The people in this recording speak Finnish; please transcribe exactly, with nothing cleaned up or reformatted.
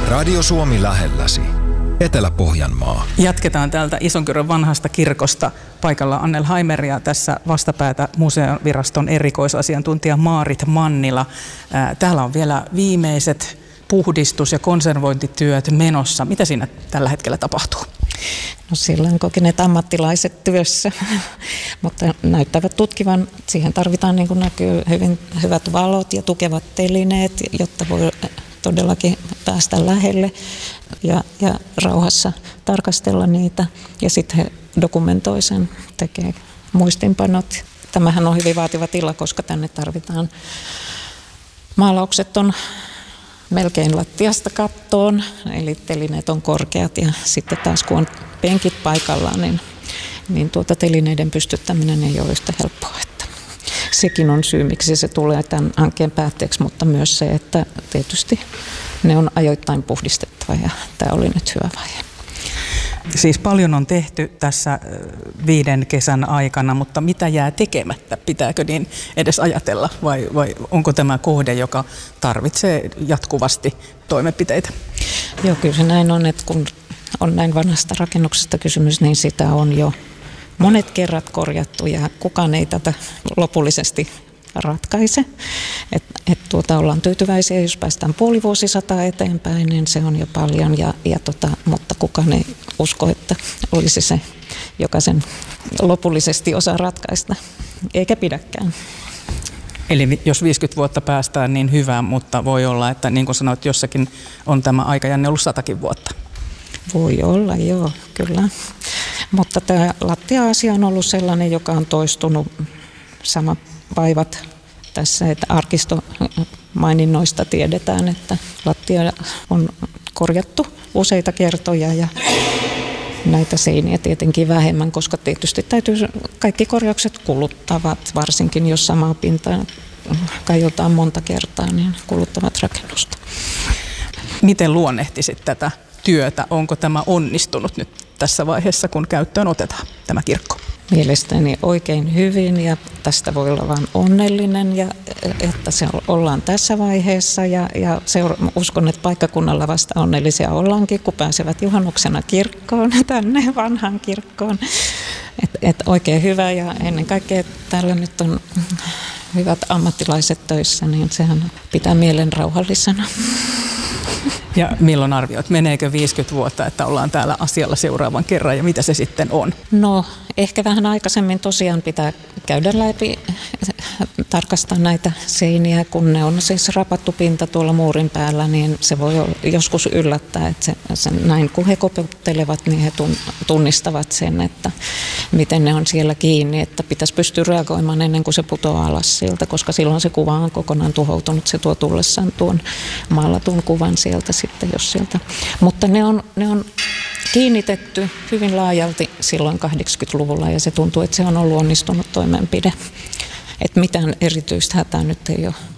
Radio Suomi lähelläsi. Etelä-Pohjanmaa. Jatketaan täältä Isonkyrön vanhasta kirkosta. Paikalla Annel Haimer ja tässä vastapäätä museoviraston erikoisasiantuntija Maarit Mannila. Täällä on vielä viimeiset puhdistus- ja konservointityöt menossa. Mitä siinä tällä hetkellä tapahtuu? No siellä on kokeneet ammattilaiset työssä, mutta näyttävät tutkivan. Siihen tarvitaan, niin kuin näkyy, hyvin hyvät valot ja tukevat telineet, jotta voi todellakin päästä lähelle ja, ja rauhassa tarkastella niitä. Ja sitten he dokumentoi sen, tekee muistinpanot. Tämähän on hyvin vaativa tila, koska tänne tarvitaan, maalaukset on melkein lattiasta kattoon, eli telineet on korkeat ja sitten taas kun on penkit paikallaan, niin, niin tuota telineiden pystyttäminen ei ole yhtä helppoa. Että sekin on syy, miksi se tulee tämän hankkeen päätteeksi, mutta myös se, että tietysti ne on ajoittain puhdistettava ja tämä oli nyt hyvä vaihe. Siis paljon on tehty tässä viiden kesän aikana, mutta mitä jää tekemättä? Pitääkö niin edes ajatella vai, vai onko tämä kohde, joka tarvitsee jatkuvasti toimenpiteitä? Joo, kyllä se näin on, että kun on näin vanhasta rakennuksesta kysymys, niin sitä on jo monet kerrat korjattu ja kukaan ei tätä lopullisesti ratkaise. Et, et tuota, ollaan tyytyväisiä, jos päästään puoli vuosisataa eteenpäin, niin se on jo paljon, ja, ja tota, mutta kukaan ei usko, että olisi se, joka sen lopullisesti osaa ratkaista, eikä pidäkään. Eli jos viisikymmentä vuotta päästään, niin hyvä, mutta voi olla, että niin kuin sanoit, jossakin on tämä aikajänne ollut satakin vuotta. Voi olla, joo, kyllä. Mutta tämä lattia-asia on ollut sellainen, joka on toistunut sama vaivat tässä, että arkistomaininnoista tiedetään, että lattia on korjattu useita kertoja ja näitä seiniä tietenkin vähemmän, koska tietysti täytyy, kaikki korjaukset kuluttavat, varsinkin jos samaa pintaa kajotaan monta kertaa, niin kuluttavat rakennusta. Miten luonnehtisit tätä työtä? Onko tämä onnistunut nyt tässä vaiheessa, kun käyttöön otetaan tämä kirkko? Mielestäni oikein hyvin ja tästä voi olla vain onnellinen, ja, että se ollaan tässä vaiheessa ja, ja seura- uskon, että paikkakunnalla vasta onnellisia ollaankin, kun pääsevät juhannuksena kirkkoon, tänne vanhaan kirkkoon. Et, et oikein hyvä ja ennen kaikkea täällä nyt on hyvät ammattilaiset töissä, niin sehän pitää mielen rauhallisena. Ja milloin arvioit, meneekö viisikymmentä vuotta, että ollaan täällä asialla seuraavan kerran ja mitä se sitten on? No ehkä vähän aikaisemmin tosiaan pitää käydä läpi, tarkastaa näitä seiniä, kun ne on siis rapattu pinta tuolla muurin päällä, niin se voi joskus yllättää, että se, se, näin kun he koputtelevat, niin he tunnistavat sen, että miten ne on siellä kiinni, että pitäisi pystyä reagoimaan ennen kuin se putoaa alas sieltä, koska silloin se kuva on kokonaan tuhoutunut, se tuo tullessaan tuon maalatun kuvan sieltä sitten, jos sieltä. Mutta ne on, ne on kiinnitetty hyvin laajalti silloin kahdeksankymmentäluvulla ja se tuntuu, että se on ollut onnistunut toimenpide. Että mitään erityistä hätää nyt ei ole